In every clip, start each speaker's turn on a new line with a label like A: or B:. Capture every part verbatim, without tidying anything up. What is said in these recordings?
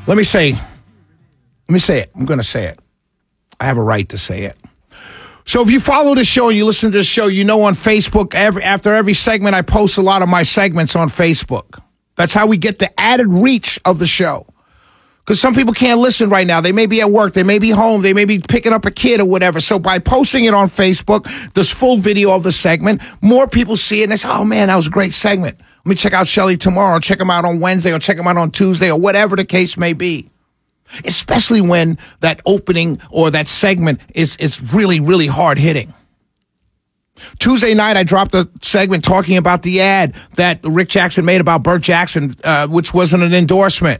A: Let me say, let me say it. I'm going to say it. I have a right to say it. So if you follow the show and you listen to the show, you know on Facebook, every after every segment, I post a lot of my segments on Facebook. That's how we get the added reach of the show. Because some people can't listen right now. They may be at work. They may be home. They may be picking up a kid or whatever. So by posting it on Facebook, this full video of the segment, more people see it and they say, oh, man, that was a great segment. Let me check out Shelly tomorrow. Check them out on Wednesday or check them out on Tuesday or whatever the case may be. Especially when that opening or that segment is, is really, really hard hitting. Tuesday night, I dropped a segment talking about the ad that Rick Jackson made about Burt Jackson, uh, which wasn't an endorsement.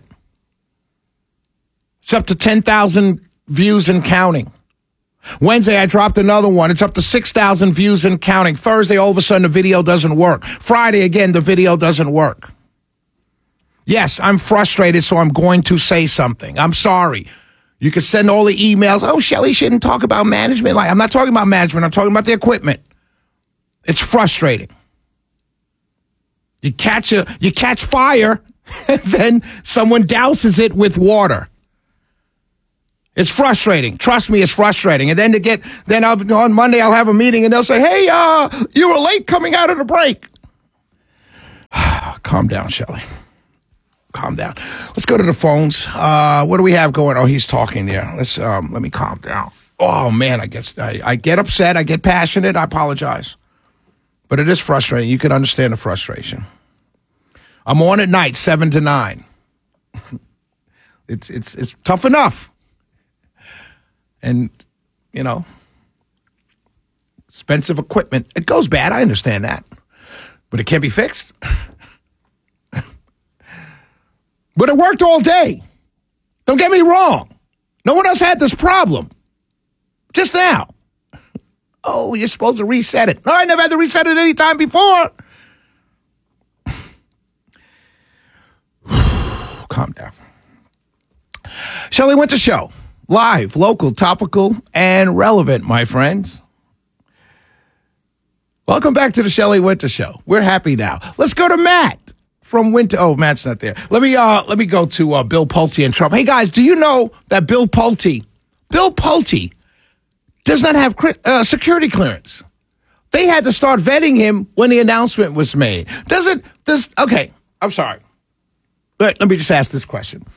A: It's up to ten thousand views and counting. Wednesday, I dropped another one. It's up to six thousand views and counting. Thursday, all of a sudden, the video doesn't work. Friday, again, the video doesn't work. Yes, I'm frustrated, so I'm going to say something. I'm sorry. You can send all the emails. Oh, Shelly shouldn't talk about management. Like, I'm not talking about management. I'm talking about the equipment. It's frustrating. You catch a, you catch fire, and then someone douses it with water. It's frustrating. Trust me, it's frustrating. And then to get, then I'll, on Monday I'll have a meeting and they'll say, hey, uh, you were late coming out of the break. Calm down, Shelly. Calm down. Let's go to the phones. Uh, what do we have going? Oh, he's talking there. Let's um, let me calm down. Oh man, I guess I, I get upset. I get passionate. I apologize, but it is frustrating. You can understand the frustration. I'm on at night, seven to nine. It's it's it's tough enough. And, you know, expensive equipment. It goes bad. I understand that. But it can't be fixed. But it worked all day. Don't get me wrong. No one else had this problem. Just now. Oh, you're supposed to reset it. No, I never had to reset it any time before. Calm down. Shelly Winter Show. Live, local, topical, and relevant, my friends. Welcome back to the Shelly Winter Show. We're happy now. Let's go to Matt from Winter. Oh, Matt's not there. Let me uh, let me go to uh, Bill Pulte and Trump. Hey, guys, do you know that Bill Pulte, Bill Pulte does not have uh, security clearance? They had to start vetting him when the announcement was made. Does it, does, okay, I'm sorry. Let, let me just ask this question.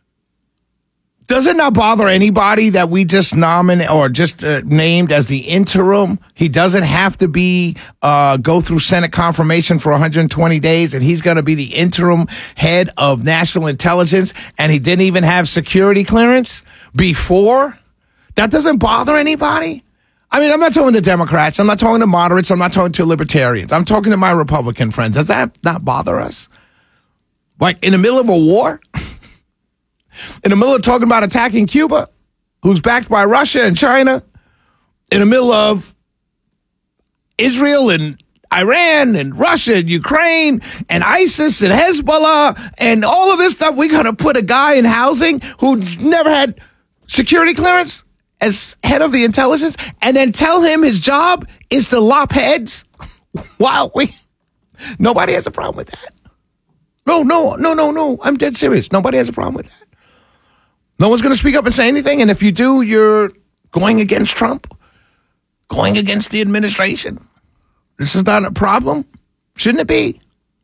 A: Does it not bother anybody that we just nominated or just uh, named as the interim? He doesn't have to be uh, go through Senate confirmation for one hundred twenty days, and he's going to be the interim head of national intelligence, and he didn't even have security clearance before? That doesn't bother anybody? I mean, I'm not talking to Democrats. I'm not talking to moderates. I'm not talking to libertarians. I'm talking to my Republican friends. Does that not bother us? Like in the middle of a war? In the middle of talking about attacking Cuba, who's backed by Russia and China, in the middle of Israel and Iran and Russia and Ukraine and ISIS and Hezbollah and all of this stuff, we're going to put a guy in housing who's never had security clearance as head of the intelligence and then tell him his job is to lop heads? Wow, we, nobody has a problem with that. No, no, no, no, no. I'm dead serious. Nobody has a problem with that. No one's going to speak up and say anything. And if you do, you're going against Trump, going against the administration. This is not a problem. Shouldn't it be?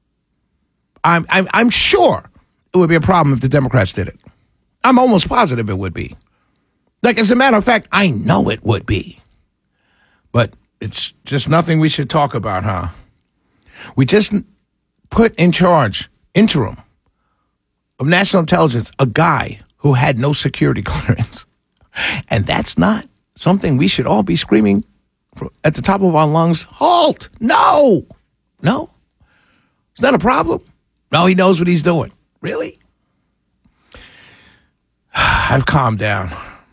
A: I'm, I'm, I'm sure it would be a problem if the Democrats did it. I'm almost positive it would be. Like, as a matter of fact, I know it would be. But it's just nothing we should talk about, huh? We just put in charge, interim, of national intelligence, a guy who had no security clearance. And that's not something we should all be screaming for, at the top of our lungs, halt, no, no. It's not a problem. No, he knows what he's doing. Really? I've calmed down.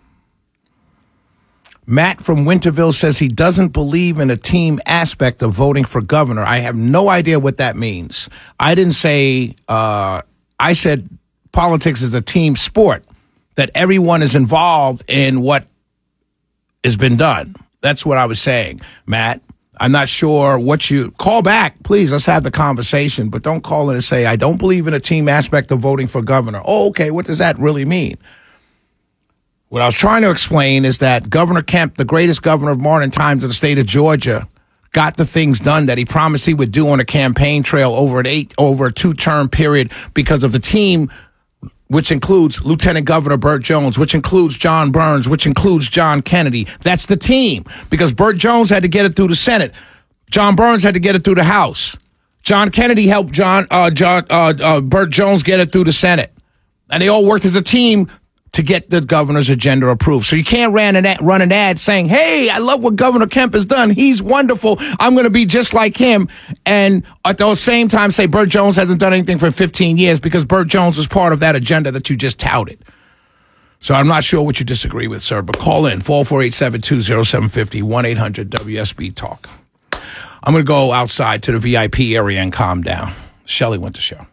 A: Matt from Winterville says he doesn't believe in a team aspect of voting for governor. I have no idea what that means. I didn't say, uh, I said politics is a team sport, that everyone is involved in what has been done. That's what I was saying, Matt. I'm not sure what you call back. Please, let's have the conversation, but don't call in and say, I don't believe in a team aspect of voting for governor. Oh, okay. What does that really mean? What I was trying to explain is that Governor Kemp, the greatest governor of modern times in the state of Georgia, got the things done that he promised he would do on a campaign trail over an eight, over a two-term period because of the team, which includes Lieutenant Governor Burt Jones, which includes John Burns, which includes John Kennedy. That's the team, because Burt Jones had to get it through the Senate. John Burns had to get it through the House. John Kennedy helped John, uh, John, uh, uh, Burt Jones get it through the Senate. And they all worked as a team to get the governor's agenda approved. So you can't run an ad, run an ad saying, hey, I love what Governor Kemp has done. He's wonderful. I'm going to be just like him. And at the same time say Burt Jones hasn't done anything for fifteen years, because Burt Jones was part of that agenda that you just touted. So I'm not sure what you disagree with, sir, but call in four four eight, seven two zero, seven five zero, one eight hundred W S B Talk. I'm going to go outside to the V I P area and calm down. Shelley Winter Show.